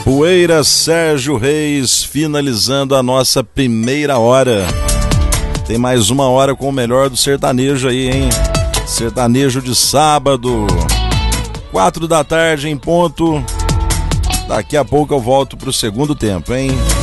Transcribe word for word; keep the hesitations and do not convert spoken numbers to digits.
Poeira, Sérgio Reis, finalizando a nossa primeira hora. Tem mais uma hora com o melhor do sertanejo aí, hein? Sertanejo de sábado, quatro da tarde em ponto. Daqui a pouco eu volto pro segundo tempo, hein?